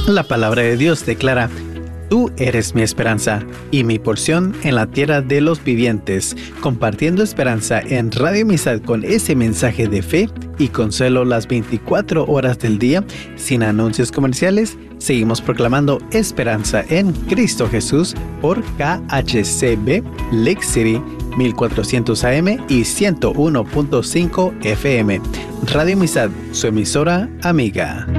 La palabra de Dios declara: Tú eres mi esperanza y mi porción en la tierra de los vivientes, compartiendo esperanza en Radio Amistad con ese mensaje de fe y consuelo las 24 horas del día, sin anuncios comerciales. Seguimos proclamando esperanza en Cristo Jesús por KHCB Lake City 1400 AM y 101.5 FM. Radio Amistad, su emisora amiga.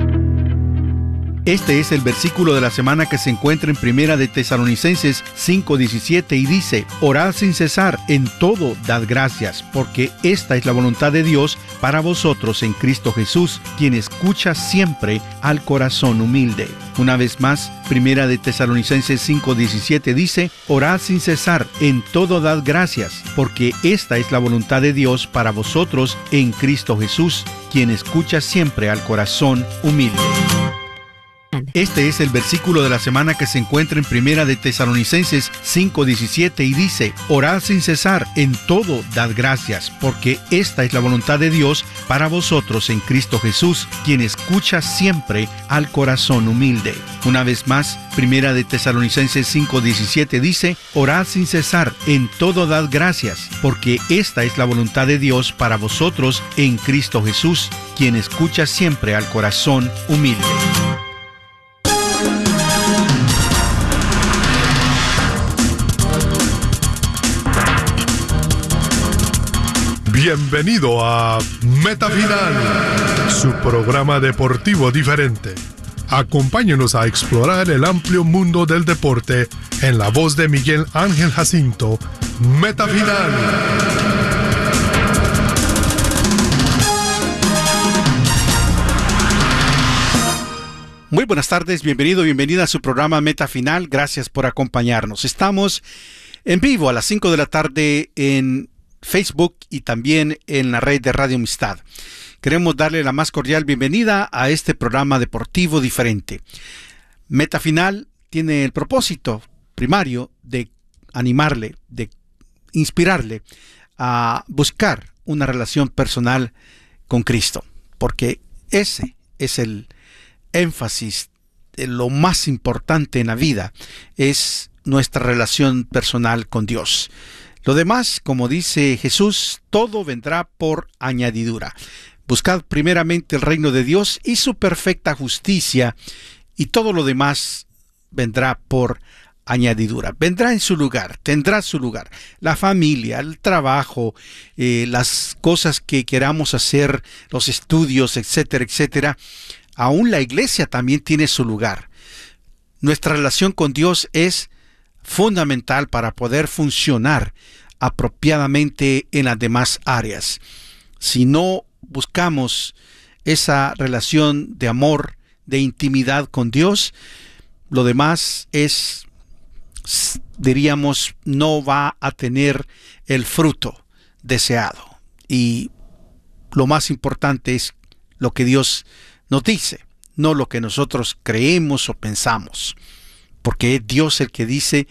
Este es el versículo de la semana que se encuentra en Primera de Tesalonicenses 5:17 y dice: Orad sin cesar, en todo dad gracias, porque esta es la voluntad de Dios para vosotros en Cristo Jesús, quien escucha siempre al corazón humilde. Una vez más, Primera de Tesalonicenses 5:17 dice: Orad sin cesar, en todo dad gracias, porque esta es la voluntad de Dios para vosotros en Cristo Jesús, quien escucha siempre al corazón humilde. Este es el versículo de la semana que se encuentra en Primera de Tesalonicenses 5:17 y dice: Orad sin cesar, en todo dad gracias, porque esta es la voluntad de Dios para vosotros en Cristo Jesús, quien escucha siempre al corazón humilde. Una vez más, Primera de Tesalonicenses 5:17 dice: Orad sin cesar, en todo dad gracias, porque esta es la voluntad de Dios para vosotros en Cristo Jesús, quien escucha siempre al corazón humilde. Bienvenido a Meta Final, su programa deportivo diferente. Acompáñenos a explorar el amplio mundo del deporte en la voz de Miguel Ángel Jacinto. Meta Final. Muy buenas tardes, bienvenida a su programa Meta Final. Gracias por acompañarnos. Estamos en vivo a las 5 de la tarde en Facebook y también en la red de Radio Amistad. Queremos darle la más cordial bienvenida a este programa deportivo diferente. Meta Final tiene el propósito primario de animarle, de inspirarle a buscar una relación personal con Cristo, porque ese es el énfasis de lo más importante en la vida, es nuestra relación personal con Dios. Lo demás, como dice Jesús, todo vendrá por añadidura. Buscad primeramente el reino de Dios y su perfecta justicia, y todo lo demás vendrá por añadidura. Vendrá en su lugar, tendrá su lugar. La familia, el trabajo, las cosas que queramos hacer, los estudios, etcétera, etcétera. Aún la iglesia también tiene su lugar. Nuestra relación con Dios es fundamental para poder funcionar apropiadamente en las demás áreas. Si no buscamos esa relación de amor, de intimidad con Dios, lo demás es, diríamos, no va a tener el fruto deseado. Y lo más importante es lo que Dios nos dice, no lo que nosotros creemos o pensamos. Porque es Dios el que dice: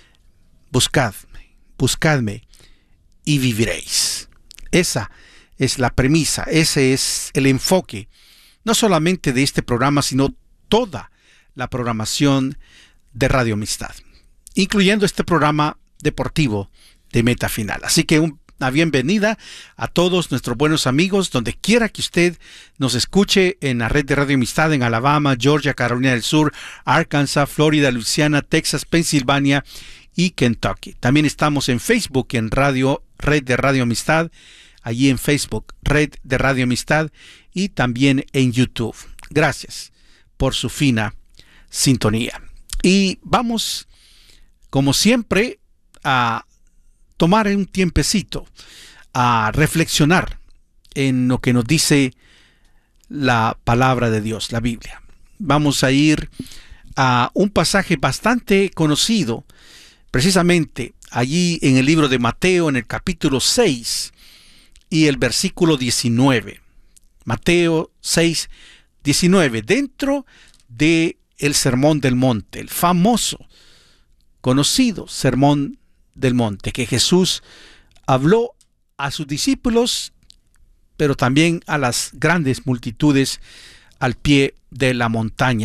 buscadme y viviréis. Esa es la premisa, ese es el enfoque, no solamente de este programa, sino toda la programación de Radio Amistad, incluyendo este programa deportivo de Meta Final. Así que una bienvenida a todos nuestros buenos amigos, donde quiera que usted nos escuche, en la red de Radio Amistad en Alabama, Georgia, Carolina del Sur, Arkansas, Florida, Luisiana, Texas, Pensilvania y Kentucky. También estamos en Facebook, en Red de Radio Amistad, allí en Facebook, Red de Radio Amistad, y también en YouTube. Gracias por su fina sintonía. Y vamos, como siempre, a tomar un tiempecito a reflexionar en lo que nos dice la palabra de Dios, la Biblia. Vamos a ir a un pasaje bastante conocido, precisamente allí en el libro de Mateo, en el capítulo 6 y el versículo 19. Mateo 6, 19, dentro de el Sermón del Monte, el famoso, conocido Sermón del Monte, que Jesús habló a sus discípulos, pero también a las grandes multitudes al pie de la montaña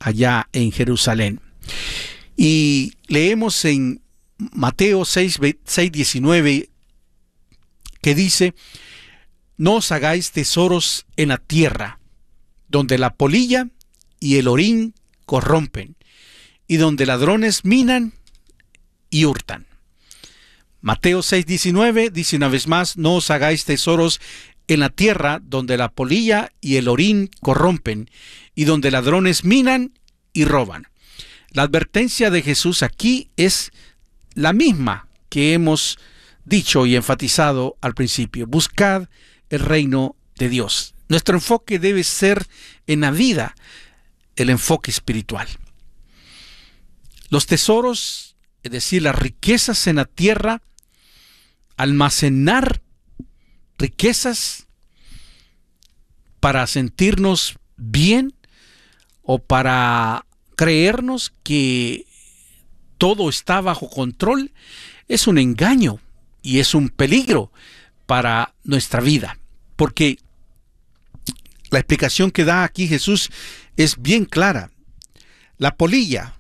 allá en Jerusalén. Y leemos en Mateo 6:19 que dice: no os hagáis tesoros en la tierra, donde la polilla y el orín corrompen, y donde ladrones minan y hurtan. Mateo 6:19 dice una vez más: no os hagáis tesoros en la tierra, donde la polilla y el orín corrompen, y donde ladrones minan y roban. La advertencia de Jesús aquí es la misma que hemos dicho y enfatizado al principio: buscad el reino de Dios. Nuestro enfoque debe ser en la vida, el enfoque espiritual. Los tesoros, es decir, las riquezas en la tierra, almacenar riquezas para sentirnos bien o para creernos que todo está bajo control, es un engaño y es un peligro para nuestra vida, porque la explicación que da aquí Jesús es bien clara. La polilla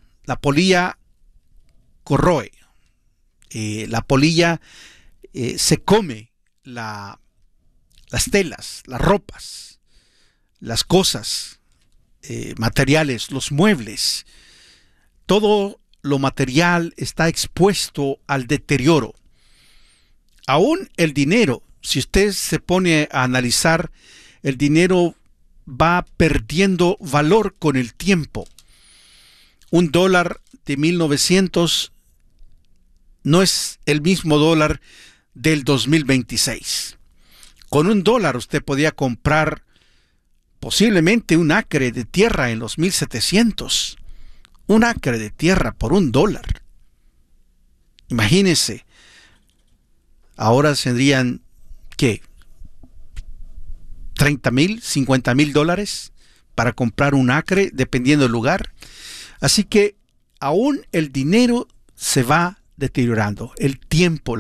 corroe, la polilla se come las telas, las ropas, las cosas materiales, los muebles. Todo lo material está expuesto al deterioro. Aún el dinero, si usted se pone a analizar, el dinero va perdiendo valor con el tiempo. $1 de 1900 no es el mismo dólar del 2026. Con $1 usted podía comprar posiblemente un acre de tierra en los 1700. Un acre de tierra por $1. Imagínense. Ahora tendrían, ¿qué? $30,000, $50,000 para comprar un acre, dependiendo del lugar. Así que aún el dinero se va deteriorando. El tiempo,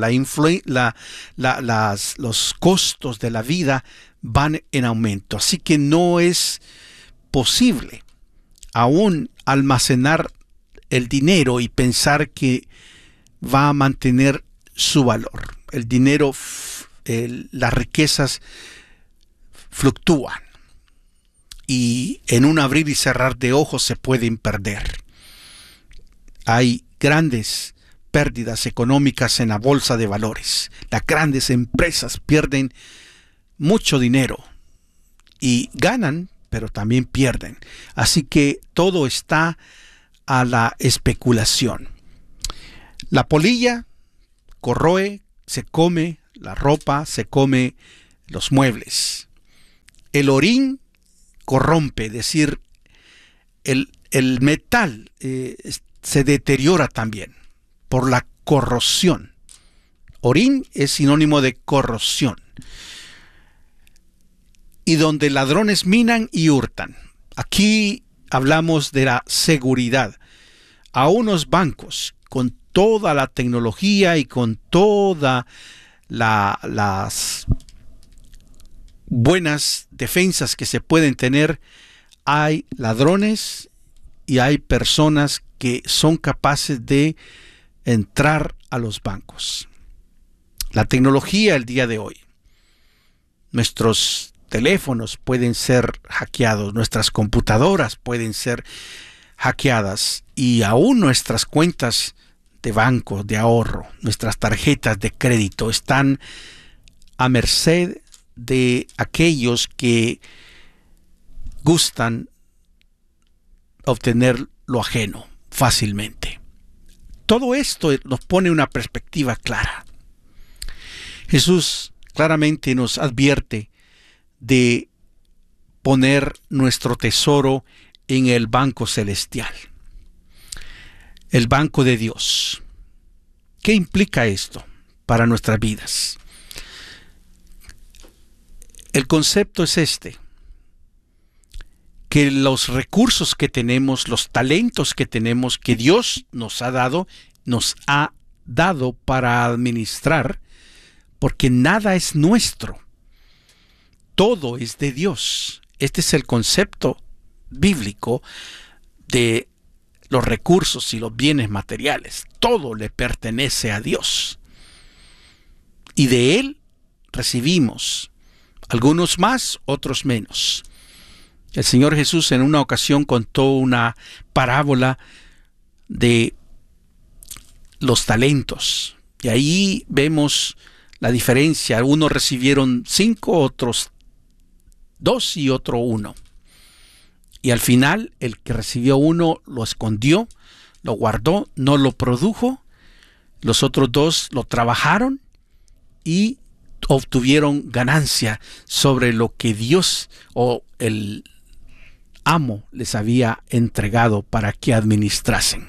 los costos de la vida van en aumento. Así que no es posible aún almacenar el dinero y pensar que va a mantener su valor. El dinero, las riquezas fluctúan y en un abrir y cerrar de ojos se pueden perder. Hay grandes pérdidas económicas en la bolsa de valores. Las grandes empresas pierden mucho dinero y ganan, pero también pierden. Así que todo está a la especulación. La polilla corroe, se come la ropa, se come los muebles. El orín corrompe, es decir, el metal se deteriora también por la corrosión. Orín es sinónimo de corrosión. Y donde ladrones minan y hurtan. Aquí hablamos de la seguridad. A unos bancos, con toda la tecnología y con todas las buenas defensas que se pueden tener, hay ladrones y hay personas que son capaces de entrar a los bancos. La tecnología el día de hoy, nuestros teléfonos pueden ser hackeados, nuestras computadoras pueden ser hackeadas y aún nuestras cuentas de banco, de ahorro, nuestras tarjetas de crédito están a merced de aquellos que gustan obtener lo ajeno fácilmente. Todo esto nos pone una perspectiva clara. Jesús claramente nos advierte de poner nuestro tesoro en el banco celestial, el banco de Dios. ¿Qué implica esto para nuestras vidas? El concepto es este: que los recursos que tenemos, los talentos que tenemos, que Dios nos ha dado para administrar, porque nada es nuestro, todo es de Dios. Este es el concepto bíblico de los recursos y los bienes materiales. Todo le pertenece a Dios. Y de Él recibimos, algunos más, otros menos. El Señor Jesús en una ocasión contó una parábola de los talentos. Y ahí vemos la diferencia. Unos recibieron 5, otros 2 y otro 1. Y al final, el que recibió 1 lo escondió, lo guardó, no lo produjo. Los otros 2 lo trabajaron y obtuvieron ganancia sobre lo que Dios o el amo les había entregado para que administrasen.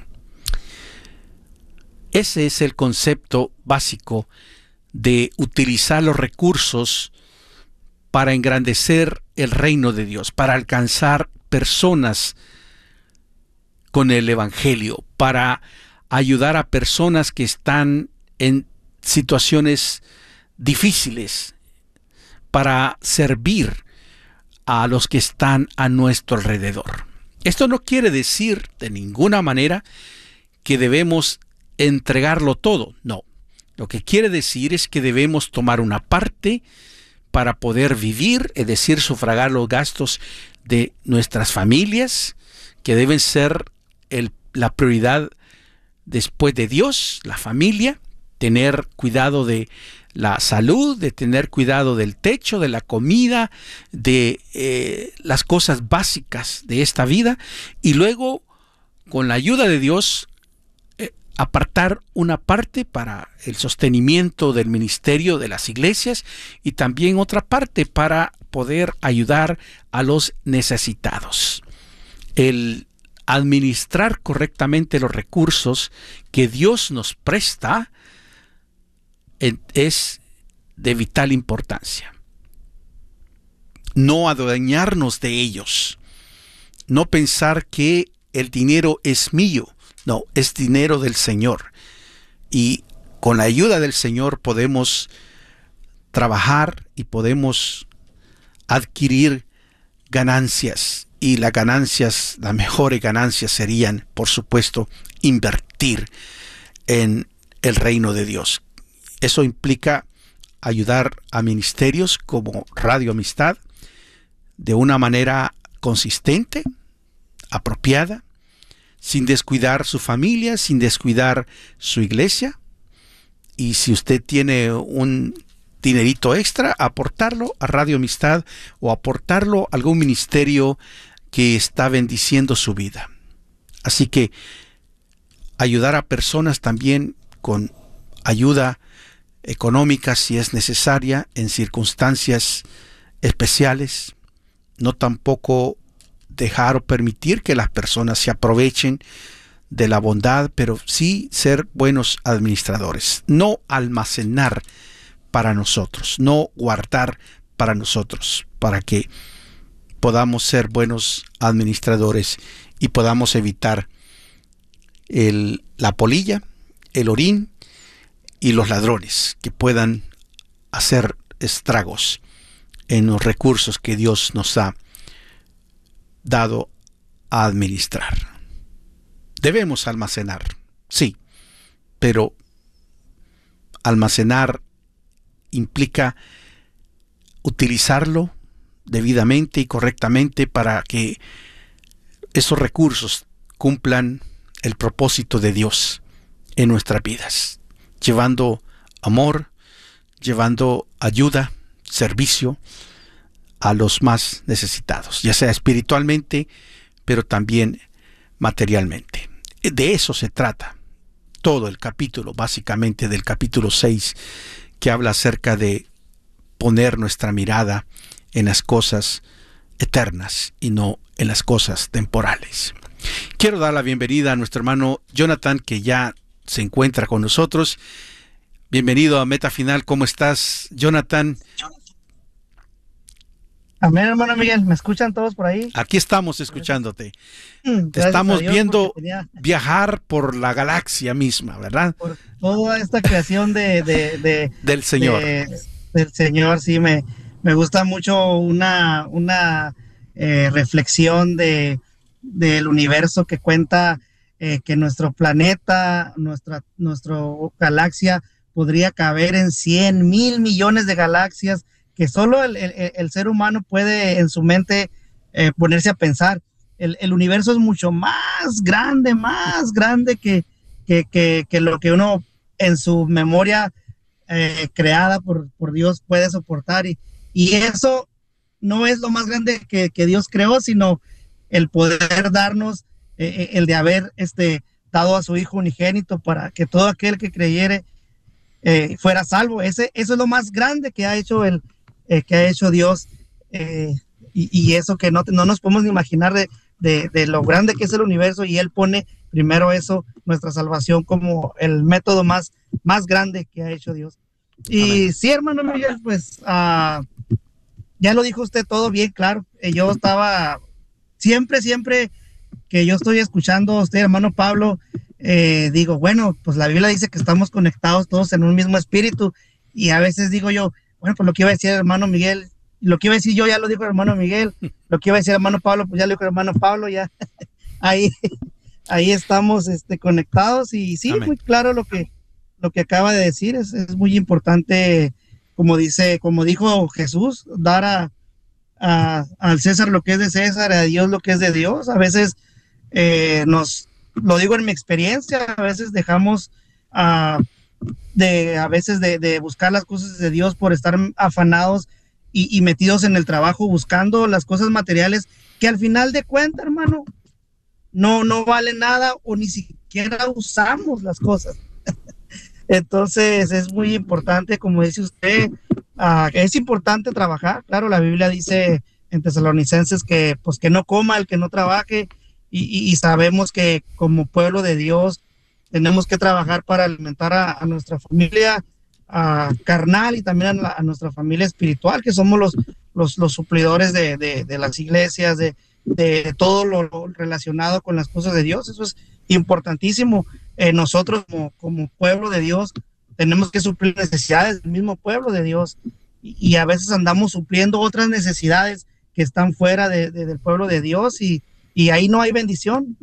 Ese es el concepto básico de utilizar los recursos para engrandecer el reino de Dios, para alcanzar personas con el Evangelio, para ayudar a personas que están en situaciones difíciles, para servir a los que están a nuestro alrededor. Esto no quiere decir de ninguna manera que debemos entregarlo todo, no. Lo que quiere decir es que debemos tomar una parte para poder vivir, es decir, sufragar los gastos de nuestras familias, que deben ser la prioridad después de Dios, la familia, tener cuidado de la salud, de tener cuidado del techo, de la comida, de las cosas básicas de esta vida, y luego, con la ayuda de Dios, apartar una parte para el sostenimiento del ministerio de las iglesias y también otra parte para poder ayudar a los necesitados. El administrar correctamente los recursos que Dios nos presta es de vital importancia. No adueñarnos de ellos, no pensar que el dinero es mío. No, es dinero del Señor. Y con la ayuda del Señor podemos trabajar y podemos adquirir ganancias. Y las ganancias, las mejores ganancias serían, por supuesto, invertir en el reino de Dios. Eso implica ayudar a ministerios como Radio Amistad de una manera consistente, apropiada, sin descuidar su familia, sin descuidar su iglesia. Y si usted tiene un dinerito extra, aportarlo a Radio Amistad o aportarlo a algún ministerio que está bendiciendo su vida. Así que ayudar a personas también con ayuda económica si es necesaria en circunstancias especiales. No tampoco dejar o permitir que las personas se aprovechen de la bondad, pero sí ser buenos administradores. No almacenar para nosotros, no guardar para nosotros, para que podamos ser buenos administradores y podamos evitar la polilla, el orín y los ladrones que puedan hacer estragos en los recursos que Dios nos ha dado a administrar. Debemos almacenar, sí, pero almacenar implica utilizarlo debidamente y correctamente para que esos recursos cumplan el propósito de Dios en nuestras vidas, llevando amor, llevando ayuda, servicio a los más necesitados, ya sea espiritualmente, pero también materialmente. De eso se trata todo el capítulo, básicamente del capítulo 6, que habla acerca de poner nuestra mirada en las cosas eternas y no en las cosas temporales. Quiero dar la bienvenida a nuestro hermano Jonathan, que ya se encuentra con nosotros. Bienvenido a Meta Final. ¿Cómo estás, Jonathan? Amén, hermano Miguel. ¿Me escuchan todos por ahí? Aquí estamos escuchándote. Te estamos viendo viajar por la galaxia misma, ¿verdad? Por toda esta creación del Señor. Del Señor, sí. Me gusta mucho una reflexión de del universo, que cuenta que nuestro planeta, nuestra galaxia podría caber en 100,000 millones de galaxias, que solo el ser humano puede en su mente ponerse a pensar. El universo es mucho más grande que lo que uno en su memoria creada por Dios puede soportar, y eso no es lo más grande que Dios creó, sino el poder darnos, el de haber dado a su Hijo unigénito para que todo aquel que creyere fuera salvo. Eso es lo más grande que ha hecho Dios, y eso que no nos podemos ni imaginar de lo grande que es el universo, y Él pone primero eso, nuestra salvación, como el método más grande que ha hecho Dios. Y amén. Sí, hermano Miguel, pues ya lo dijo usted todo bien claro. Yo estaba siempre que yo estoy escuchando a usted, hermano Pablo, digo, bueno, pues la Biblia dice que estamos conectados todos en un mismo espíritu, y a veces digo yo, bueno, pues lo que iba a decir el hermano Miguel, lo que iba a decir yo ya lo dijo el hermano Miguel, lo que iba a decir el hermano Pablo, pues ya lo dijo el hermano Pablo, ya ahí estamos conectados, y sí, amén. Muy claro lo que acaba de decir, es muy importante, como dijo Jesús, dar al César lo que es de César, a Dios lo que es de Dios. A veces lo digo en mi experiencia, a veces dejamos de buscar las cosas de Dios por estar afanados y metidos en el trabajo buscando las cosas materiales, que al final de cuentas, hermano, no vale nada, o ni siquiera usamos las cosas. Entonces es muy importante, como dice usted, es importante trabajar. Claro, la Biblia dice en Tesalonicenses que pues que no coma el que no trabaje, y sabemos que como pueblo de Dios tenemos que trabajar para alimentar a nuestra familia carnal, y también a nuestra familia espiritual, que somos los suplidores de las iglesias, de todo lo relacionado con las cosas de Dios. Eso es importantísimo. Nosotros como pueblo de Dios tenemos que suplir necesidades del mismo pueblo de Dios, y a veces andamos supliendo otras necesidades que están fuera del pueblo de Dios, y ahí no hay bendición,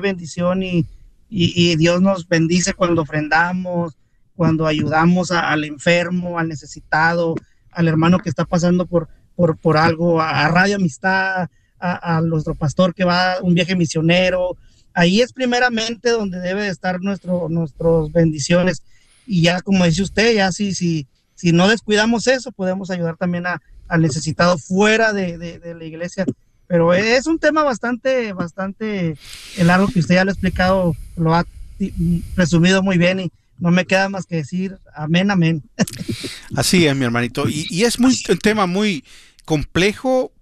y Dios nos bendice cuando ofrendamos, cuando ayudamos al enfermo, al necesitado, al hermano que está pasando por algo, a Radio Amistad, a nuestro pastor que va a un viaje misionero. Ahí es primeramente donde debe de estar nuestras bendiciones, y ya como dice usted, ya si no descuidamos eso, podemos ayudar también al necesitado fuera de la iglesia. Pero es un tema bastante largo, que usted ya lo ha explicado, lo ha resumido muy bien, y no me queda más que decir amén, amén. Así es, mi hermanito, y es un tema muy complejo,